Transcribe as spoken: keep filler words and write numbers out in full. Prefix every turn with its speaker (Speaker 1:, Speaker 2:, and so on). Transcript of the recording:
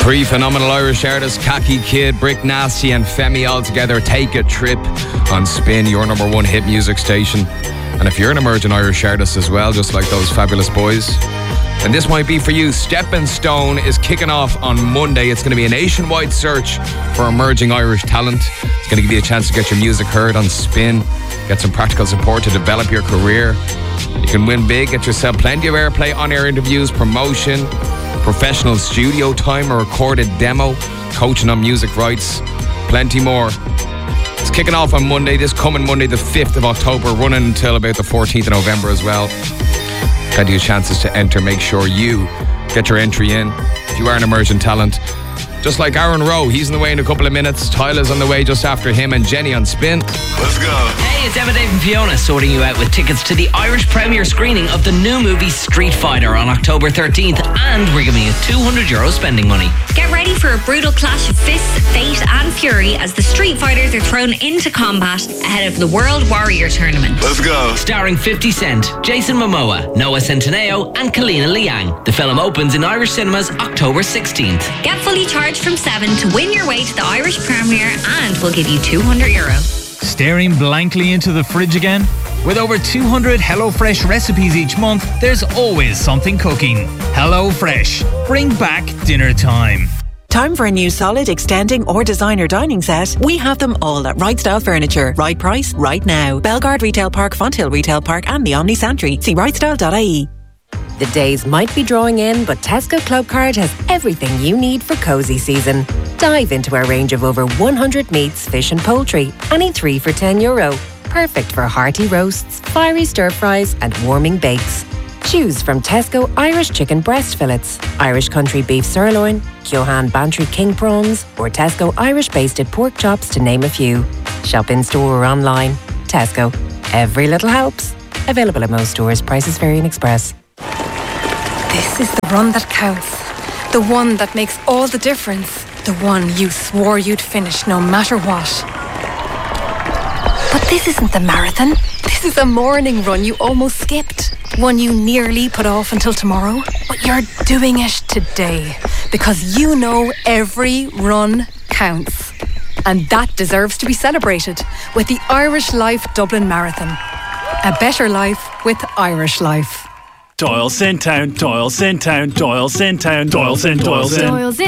Speaker 1: Three phenomenal Irish artists, Khaki Kid, Brick Nasty and Femi, all together take a trip on Spin, your number one hit music station. And if you're an emerging Irish artist as well, just like those fabulous boys, then this might be for you. Stepping Stone is kicking off on Monday. It's going to be a nationwide search for emerging Irish talent. It's going to give you a chance to get your music heard on Spin, get some practical support to develop your career. You can win big, get yourself plenty of airplay, on-air interviews, promotion, professional studio time, a recorded demo, coaching on music rights, plenty more. It's kicking off on Monday, this coming Monday, the fifth of October, running until about the fourteenth of November as well. Plenty of chances to enter. Make sure you get your entry in if you are an emerging talent. Just like Aaron Rowe, he's on the way in a couple of minutes. Tyler's on the way just after him, and Jenny on Spin.
Speaker 2: Let's go.
Speaker 3: Hey, it's Emma, Dave and Fiona sorting you out with tickets to the Irish premiere screening of the new movie Street Fighter on October thirteenth, and we're giving you two hundred euro spending money.
Speaker 4: Get ready for a brutal clash of fists, fate and fury as the Street Fighters are thrown into combat ahead of the World Warrior Tournament.
Speaker 2: Let's go.
Speaker 3: Starring fifty Cent, Jason Momoa, Noah Centineo and Kalina Liang. The film opens in Irish cinemas October sixteenth.
Speaker 4: Get fully charged from seven to win your way to the Irish premiere, and we'll give you two hundred euro.
Speaker 5: Staring blankly into the fridge again? With over two hundred HelloFresh recipes each month, there's always something cooking. HelloFresh. Bring back dinner time.
Speaker 6: Time for a new solid, extending or designer dining set? We have them all at Right Style Furniture. Right price, right now. Belgard Retail Park, Fonthill Retail Park and the Omni Santry. See right style dot I E.
Speaker 7: The days might be drawing in, but Tesco Clubcard has everything you need for cosy season. Dive into our range of over one hundred meats, fish and poultry, any three for ten euro. Perfect for hearty roasts, fiery stir-fries and warming bakes. Choose from Tesco Irish chicken breast fillets, Irish country beef sirloin, Kyohan Bantry king prawns, or Tesco Irish basted pork chops, to name a few. Shop in store or online. Tesco. Every little helps. Available at most stores. Prices vary in Express.
Speaker 8: This is the run that counts. The one that makes all the difference. The one you swore you'd finish no matter what. But this isn't the marathon. This is a morning run you almost skipped. One you nearly put off until tomorrow. But you're doing it today. Because you know every run counts. And that deserves to be celebrated with the Irish Life Dublin Marathon. A better life with Irish Life.
Speaker 9: Doyle Centown, Doyle Centown, Doyle Centown, Doyle Centown, Doyle Centown.